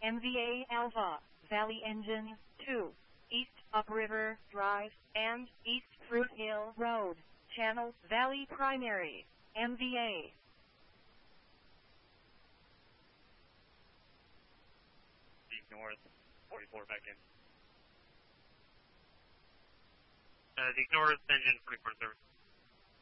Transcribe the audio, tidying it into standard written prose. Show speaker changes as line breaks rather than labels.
MVA Alpha, Valley Engine 2, East Upriver Drive, and East Fruit Hill Road, Channel Valley Primary, MVA.
East North, 44 back in.
East North, engine 44 service.